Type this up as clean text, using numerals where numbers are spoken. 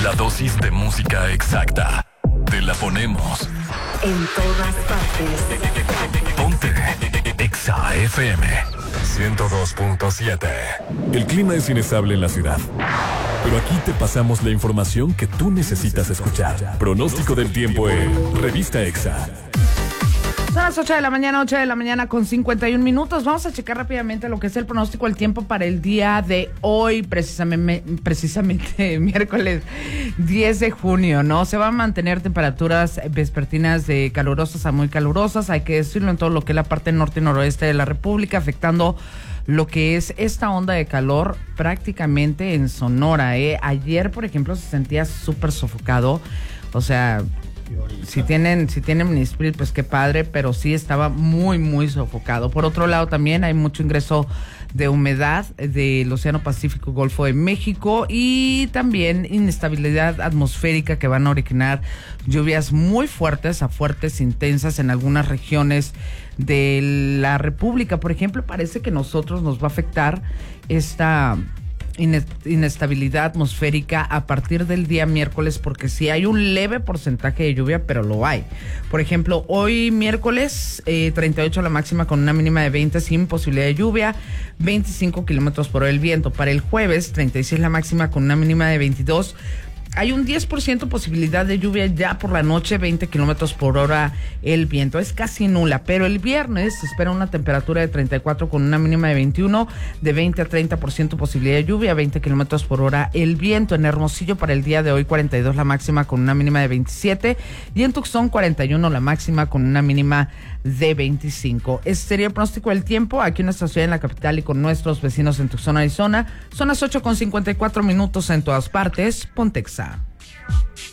La dosis de música exacta. Te la ponemos en todas partes. Ponte Exa FM 102.7. El clima es inestable en la ciudad, pero aquí te pasamos la información que tú necesitas escuchar. Pronóstico del tiempo en Revista Exa. Son las 8 de la mañana con 51 minutos. Vamos a checar rápidamente lo que es el pronóstico del tiempo para el día de hoy, precisamente miércoles 10 de junio, ¿no? Se van a mantener temperaturas vespertinas de calurosas a muy calurosas, hay que decirlo, en todo lo que es la parte norte y noroeste de la República, afectando lo que es esta onda de calor prácticamente en Sonora, Ayer, por ejemplo, se sentía súper sofocado, o sea... Si tienen minisplit, pues qué padre, pero sí estaba muy, muy sofocado. Por otro lado, también hay mucho ingreso de humedad del Océano Pacífico, Golfo de México, y también inestabilidad atmosférica que van a originar lluvias muy fuertes a fuertes, intensas en algunas regiones de la República. Por ejemplo, parece que nosotros nos va a afectar esta inestabilidad atmosférica a partir del día miércoles, porque sí hay un leve porcentaje de lluvia, pero lo hay. Por ejemplo, hoy miércoles 38 la máxima con una mínima de 20 sin posibilidad de lluvia, 25 kilómetros por hora el viento. Para el jueves 36 la máxima con una mínima de 22. Hay un 10% posibilidad de lluvia ya por la noche, 20 kilómetros por hora el viento. Es casi nula, pero el viernes se espera una temperatura de 34 con una mínima de 21, de 20 a 30% posibilidad de lluvia, 20 kilómetros por hora el viento. En Hermosillo para el día de hoy 42 la máxima con una mínima de 27 y en Tucson 41 la máxima con una mínima de 25. Este sería el pronóstico del tiempo aquí en nuestra ciudad, en la capital, y con nuestros vecinos en Tucson, Arizona. Son las 8:54 minutos en todas partes. Ponte Exa.